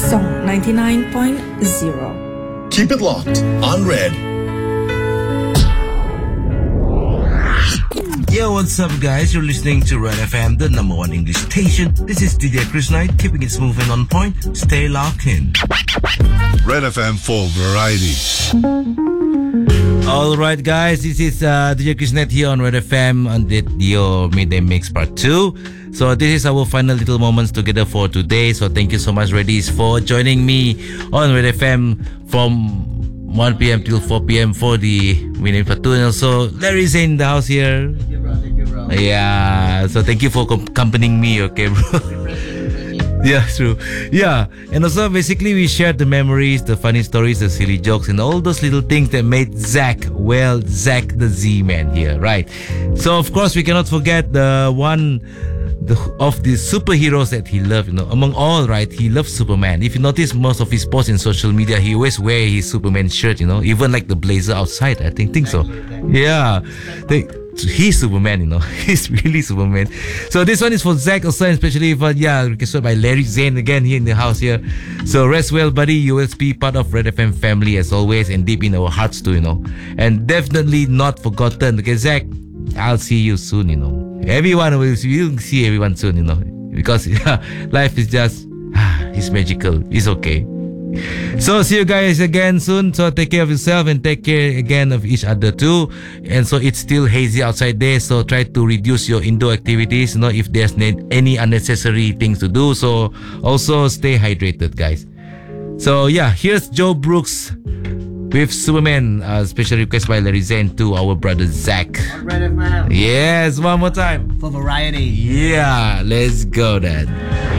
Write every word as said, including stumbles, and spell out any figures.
Song ninety-nine point zero. Keep it locked on Red. Yo, what's up, guys? You're listening to Red F M, the number one English station. This is D J Chris Knight, keeping it smooth and on point. Stay locked in. Red F M for variety. All right, guys, this is uh, D J Chris Knight here on Red F M on the Dio Midday Mix Part two. So this is our final little moments together for today. So thank you so much, Reddies, for joining me on Red F M from one p.m. till four p.m. for the Midday Part two. And also, Larry's in the house here. Thank you, bro. Thank you, bro. Yeah, so thank you for accompanying me, okay, bro? Yeah, true. Yeah, and also basically we shared the memories, the funny stories, the silly jokes, and all those little things that made Zach, well, Zach the Z-Man here, right? So of course we cannot forget the one the, of the superheroes that he loved, you know. Among all, right, he loves Superman. If you notice most of his posts in social media, he always wear his Superman shirt, you know, even like the blazer outside. I think think so. Yeah, they, he's Superman, you know. He's really Superman. So this one is for Zach also, especially for, yeah, requested by Larry Zane again here in the house here. So rest well, buddy. You will be part of Red F M family as always, and deep in our hearts too, you know. And definitely not forgotten. Okay, Zach, I'll see you soon, you know. Everyone will you'll see everyone soon, you know. Because yeah, life is just, it's magical. It's okay. So see you guys again soon. So take care of yourself and take care again of each other too. And so it's still hazy outside there, so try to reduce your indoor activities, you know, if there's any unnecessary things to do. So also stay hydrated, guys. So yeah, here's Joe Brooks with Superman, uh, special request by Larry Zane to our brother Zach. On Red F M. Yes, one more time For variety. Yeah, let's go then.